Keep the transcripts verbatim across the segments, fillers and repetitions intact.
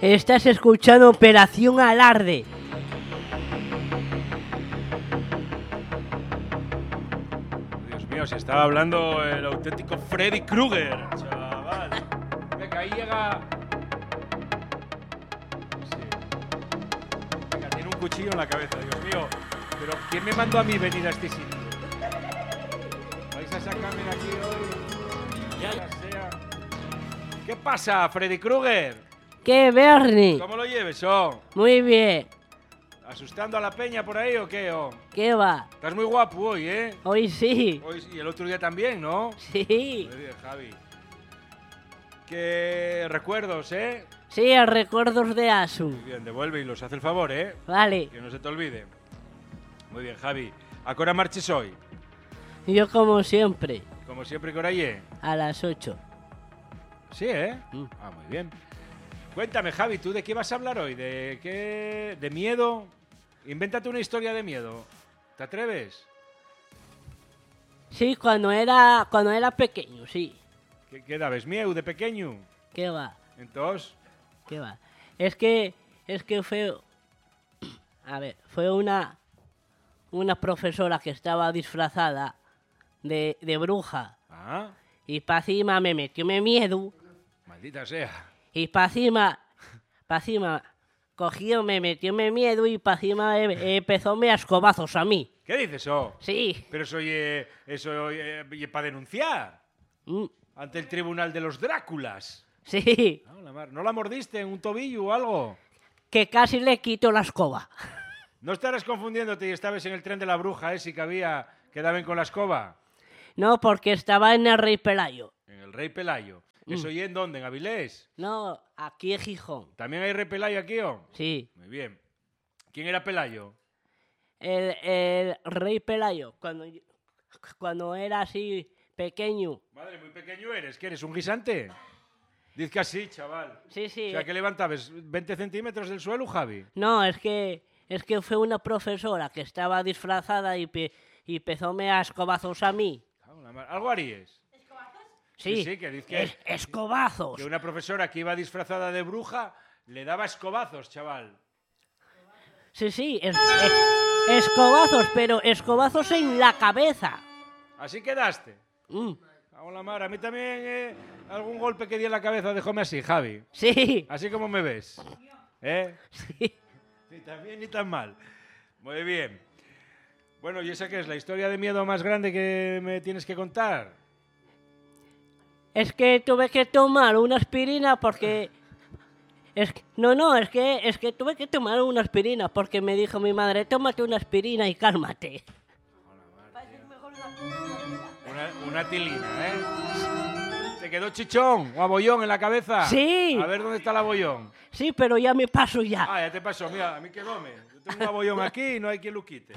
Estás escuchando Operación Alarde. Dios mío, se estaba hablando el auténtico Freddy Krueger, chaval. Venga, ahí llega... Sí. Venga, tiene un cuchillo en la cabeza, Dios mío. Pero ¿quién me mandó a mí venir a este sitio? ¿Vais a sacarme de aquí hoy? Ya sea. ¿Qué pasa, Freddy Krueger? ¿Qué, Bernie? ¿Cómo lo lleves, oh? Muy bien. ¿Asustando a la peña por ahí o qué, oh? ¿Qué va? Estás muy guapo hoy, ¿eh? Hoy sí. Hoy y el otro día también, ¿no? Sí. Muy bien, Javi. ¿Qué recuerdos, eh? Sí, recuerdos de Asu. Muy bien, devuelve y los hace el favor, ¿eh? Vale. Que no se te olvide. Muy bien, Javi. ¿A qué hora marches hoy? Yo como siempre, Como siempre, ¿qué hora hay? a las ocho. Sí, ¿eh? Mm. Ah, muy bien. Cuéntame, Javi, ¿tú de qué vas a hablar hoy? ¿De qué? ¿De miedo? Invéntate una historia de miedo. ¿Te atreves? Sí, cuando era cuando era pequeño, sí. ¿Qué, qué dabes? ¿Mieu de pequeño? ¿Qué va? Entonces, ¿Qué va? Es que es que fue a ver, fue una una profesora que estaba disfrazada de, de bruja ah, y pa' encima me metió me miedo maldita sea. y pa' encima pa' encima cogió me metió me miedo y pa' encima eh, empezó me a escobazos a mí. ¿Qué dices, oh? Sí. Pero eso es eso para denunciar Mm, ante el tribunal de los Dráculas. sí. Ah, la mar- ¿No la mordiste en un tobillo o algo? Que casi le quito la escoba. ¿No estarás confundiéndote y estabas en el tren de la bruja ese que había que daban con la escoba? No, porque estaba en el Rey Pelayo. En el Rey Pelayo. ¿Eso y en dónde? ¿En Avilés? No, aquí en Gijón. ¿También hay Rey Pelayo aquí, o? Sí. Muy bien. ¿Quién era Pelayo? El, el Rey Pelayo, cuando, yo- cuando era así pequeño. Madre, muy pequeño eres. ¿Qué eres, un guisante? Diz que así, chaval. Sí, sí. O sea, que levantabas veinte centímetros del suelo, Javi. No, es que es que fue una profesora que estaba disfrazada y, pe, y empezóme a escobazos a mí. Cago en la mar- ¿Algo harías? Sí, Sí, sí, que dice que- es- escobazos. Que una profesora que iba disfrazada de bruja le daba escobazos, chaval. Sí, sí, es- es- escobazos, pero escobazos en la cabeza. ¿Así quedaste? Mm, Cago en la mar. A mí también eh, algún golpe que di en la cabeza déjame así, Javi. sí, Así como me ves. ¿Eh? sí. Ni tan bien ni tan mal. Muy bien. Bueno, ¿y esa qué es? ¿La historia de miedo más grande que me tienes que contar? Es que tuve que tomar una aspirina porque... Es que- no, no, es que, es que tuve que tomar una aspirina porque me dijo mi madre, tómate una aspirina y cálmate. Una, una tilina, ¿eh? ¿Te quedó chichón o abollón en la cabeza? Sí. A ver dónde está el abollón. Sí, pero ya me paso ya. Ah, ya te pasó. Mira, a mí quedóme. Yo tengo un abollón aquí y no hay quien lo quite.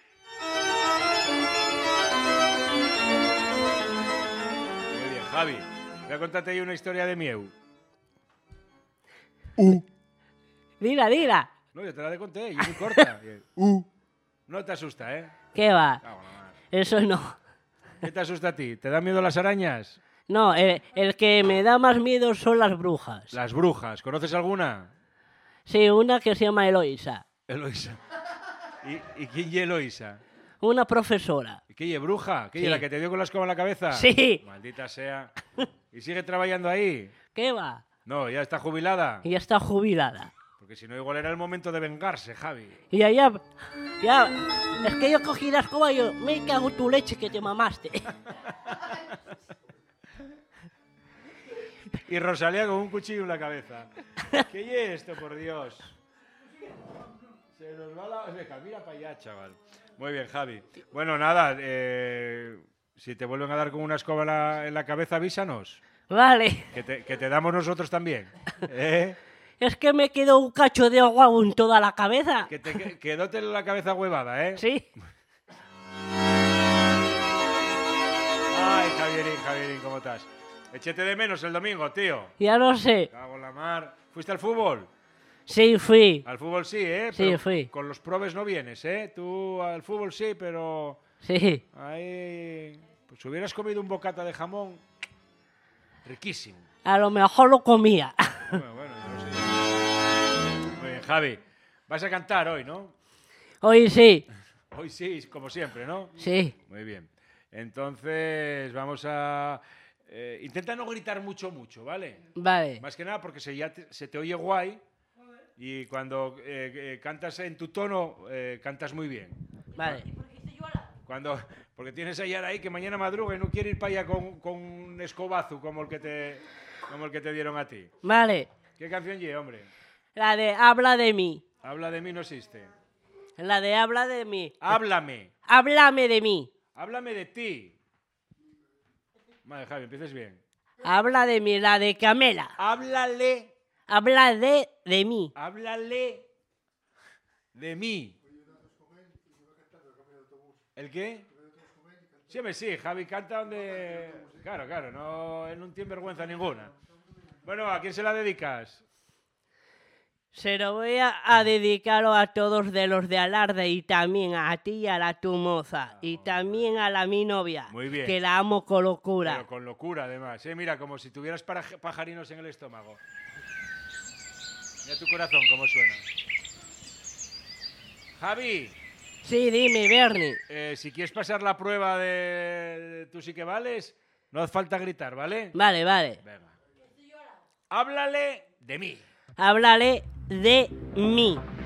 Muy bien, Javi. Voy a contarte ahí una historia de Mieu. Dila, dila. No, yo te la conté, y es muy corta. Uh. No te asusta, ¿eh? ¿Qué va? Cago en la mar. Eso no. ¿Qué te asusta a ti? ¿Te dan miedo las arañas? No, el, el que me da más miedo son las brujas. Las brujas. ¿Conoces alguna? Sí, una que se llama Eloisa. Eloisa. ¿Y, y quién es Eloisa? Una profesora. ¿Y qué es bruja? ¿Qué es Sí. la que te dio con la escoba en la cabeza? Sí. Maldita sea. ¿Y sigue trabajando ahí? ¿Qué va? No, ya está jubilada. Y ya está jubilada. Porque si no, igual era el momento de vengarse, Javi. Y allá, ya, es que yo cogí la escoba y yo, me cago en tu leche que te mamaste. Y Rosalía con un cuchillo en la cabeza. ¿Qué es esto, por Dios? Se nos va la... Venga, mira para allá, chaval. Muy bien, Javi. Bueno, nada, eh, si te vuelven a dar con una escoba en la, en la cabeza, avísanos. Vale, Que te, que te damos nosotros también. ¿Eh? es que me quedó un cacho de agua en toda la cabeza. Que te que- quedóte la cabeza huevada, ¿eh? Sí, Ay, Javierín, Javierín, ¿cómo estás? Échete de menos el domingo, tío. ya lo sé. Cago en la mar. ¿Fuiste al fútbol? Sí, fui. Al fútbol sí, ¿eh? Sí, Pero fui. con los probes no vienes, ¿eh? Tú al fútbol sí, pero... Sí. Ahí... Pues hubieras comido un bocata de jamón... Riquísimo. A lo mejor lo comía. Bueno, bueno, yo no sé. Javi, vas a cantar hoy, ¿no? Hoy sí. Hoy sí, como siempre, ¿no? Sí. Muy bien. Entonces, vamos a... Eh, intenta no gritar mucho, mucho, ¿vale? Vale. Más que nada porque se, ya te, se te oye guay y cuando eh, eh, cantas en tu tono, eh, cantas muy bien. Vale. Cuando, porque tienes a Yara ahí que mañana madruga y no quiere ir para allá con, con un escobazo como el, que te, como el que te dieron a ti. Vale. ¿Qué canción lleva, hombre? La de habla de mí. Habla de mí no existe. La de habla de mí. Háblame. Háblame de mí. Háblame de ti. Vale, Javi, empieces bien. Habla de mí, la de Camela. Háblale. Habla de, de mí. Háblale de mí. ¿El qué? Sí, hombre, sí, Javi canta donde... Claro, claro, no, no tiene vergüenza ninguna. Bueno, ¿a quién se la dedicas? Se lo voy a, a dedicar a todos de los de Alarde y también a ti y a la tu moza. Y también a la mi novia. Muy bien. Que la amo con locura. Pero con locura, además. ¿eh? Mira, como si tuvieras para- pajarinos en el estómago. Mira tu corazón cómo suena. Javi, Sí, dime, Bernie. eh, si quieres pasar la prueba de tú sí que vales, no hace falta gritar, ¿vale? Vale, vale. Venga. Háblale de mí. Háblale de mí.